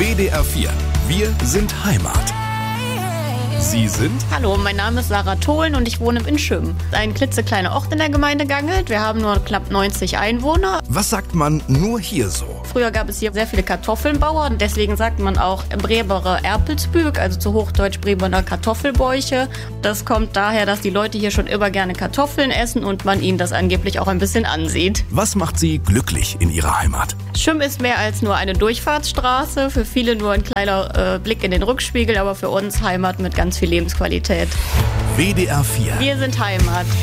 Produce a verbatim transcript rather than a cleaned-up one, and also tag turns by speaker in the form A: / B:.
A: W D R vier. Wir sind Heimat. Sie sind?
B: Hallo, mein Name ist Sarah Tholen und ich wohne in Schümm. Ein klitzekleiner Ort in der Gemeinde Gangelt. Wir haben nur knapp neunzig Einwohner.
A: Was sagt man nur hier so?
B: Früher gab es hier sehr viele Kartoffelbauern und deswegen sagt man auch Breberer Erpelsbüg, also zu Hochdeutsch Breberer Kartoffelbäuche. Das kommt daher, dass die Leute hier schon immer gerne Kartoffeln essen und man ihnen das angeblich auch ein bisschen ansieht.
A: Was macht Sie glücklich in Ihrer Heimat?
B: Schümm ist mehr als nur eine Durchfahrtsstraße, für viele nur ein kleiner äh, Blick in den Rückspiegel, aber für uns Heimat mit ganz viel Lebensqualität.
A: W D R vier.
B: Wir sind Heimat.